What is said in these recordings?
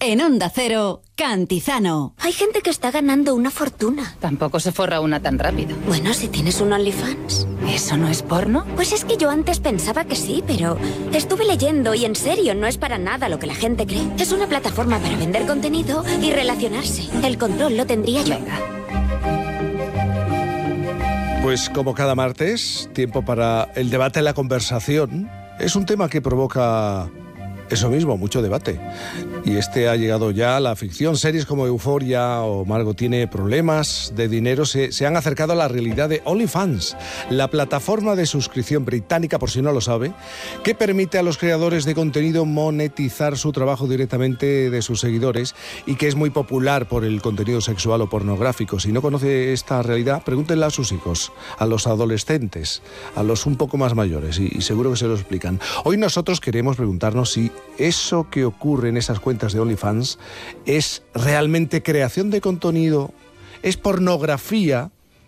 En Onda Cero, Cantizano. Hay gente que está ganando una fortuna. Tampoco se forra una tan rápido. Bueno, si tienes un OnlyFans. ¿Eso no es porno? Pues es que yo antes pensaba que sí, pero estuve leyendo y en serio no es para nada lo que la gente cree. Es una plataforma para vender contenido y relacionarse. El control lo tendría yo. Venga. Pues como cada martes, tiempo para el debate, la conversación. Es un tema que provoca eso mismo, mucho debate. Y este ha llegado ya a la ficción. Series como Euphoria o Margot tiene problemas de dinero se han acercado a la realidad de OnlyFans, la plataforma de suscripción británica, por si no lo sabe, que permite a los creadores de contenido monetizar su trabajo directamente de sus seguidores y que es muy popular por el contenido sexual o pornográfico. Si no conoce esta realidad, pregúntenla a sus hijos, a los adolescentes, a los un poco más mayores y seguro que se lo explican. Hoy nosotros queremos preguntarnos si eso que ocurre en esas cuentas de OnlyFans es realmente creación de contenido, es pornografía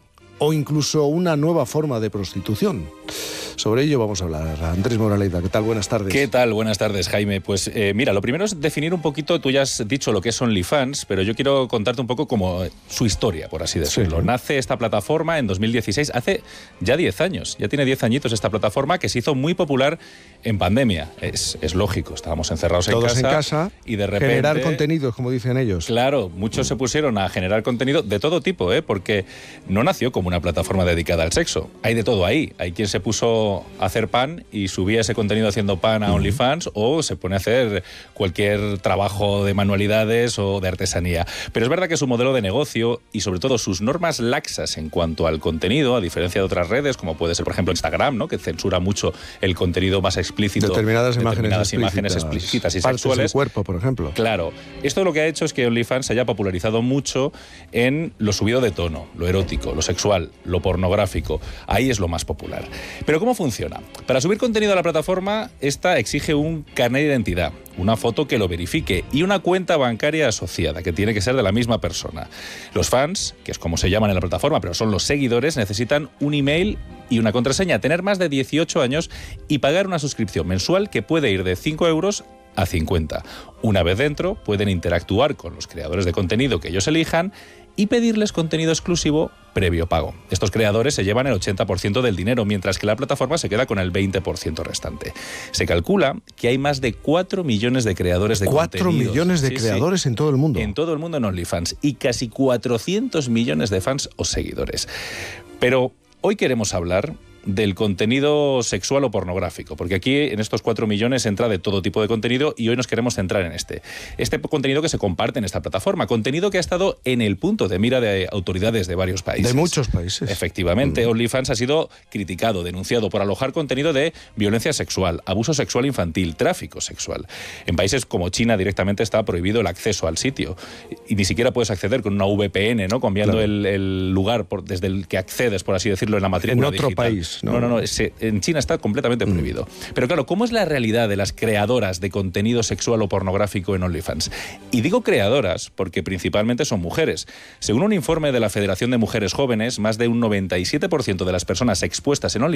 o incluso una nueva forma de prostitución. Sobre ello vamos a hablar. Andrés Moraleda, ¿qué tal? Buenas tardes. ¿Qué tal? Buenas tardes, Jaime. Pues mira, lo primero es definir un poquito, tú ya has dicho lo que es OnlyFans, pero yo quiero contarte un poco como su historia, por así decirlo. Sí. Nace esta plataforma en 2016, hace ya 10 años, ya tiene 10 añitos esta plataforma que se hizo muy popular en pandemia. Es lógico, estábamos encerrados todos en casa y de repente... generar contenidos, como dicen ellos. Claro, muchos se pusieron a generar contenido de todo tipo, porque no nació como una plataforma dedicada al sexo. Hay de todo ahí. Hay quien se puso a hacer pan y subía ese contenido haciendo pan a OnlyFans, o se pone a hacer cualquier trabajo de manualidades o de artesanía. Pero es verdad que su modelo de negocio y sobre todo sus normas laxas en cuanto al contenido, a diferencia de otras redes como puede ser por ejemplo Instagram, ¿no?, que censura mucho el contenido más explícito, determinadas imágenes explícitas y partes sexuales del cuerpo, por ejemplo. Claro, esto lo que ha hecho es que OnlyFans se haya popularizado mucho en lo subido de tono, lo erótico, lo sexual, lo pornográfico. Ahí es lo más popular. Pero ¿cómo funciona? Para subir contenido a la plataforma, esta exige un carnet de identidad, una foto que lo verifique y una cuenta bancaria asociada, que tiene que ser de la misma persona. Los fans, que es como se llaman en la plataforma, pero son los seguidores, necesitan un email y una contraseña, tener más de 18 años y pagar una suscripción mensual que puede ir de 5 euros a 50. Una vez dentro, pueden interactuar con los creadores de contenido que ellos elijan y pedirles contenido exclusivo previo pago. Estos creadores se llevan el 80% del dinero, mientras que la plataforma se queda con el 20% restante. Se calcula que hay más de 4 millones de creadores de contenido. 4 millones de creadores en todo el mundo. En todo el mundo en OnlyFans y casi 400 millones de fans o seguidores. Pero hoy queremos hablar del contenido sexual o pornográfico, porque aquí en estos 4 millones entra de todo tipo de contenido y hoy nos queremos centrar en este contenido que se comparte en esta plataforma, contenido que ha estado en el punto de mira de autoridades de varios países. De muchos países. Efectivamente, OnlyFans ha sido criticado, denunciado por alojar contenido de violencia sexual, abuso sexual infantil, tráfico sexual. En países como China directamente está prohibido el acceso al sitio y ni siquiera puedes acceder con una VPN, ¿no?, cambiando el lugar desde el que accedes, por así decirlo, en la matrícula digital. En otro país. No, en China está completamente prohibido. Pero claro, ¿cómo es la realidad de las creadoras de contenido sexual o pornográfico en OnlyFans? Y digo creadoras porque principalmente son mujeres. Según un informe de la Federación de Mujeres Jóvenes, más de un 97% de las personas expuestas en OnlyFans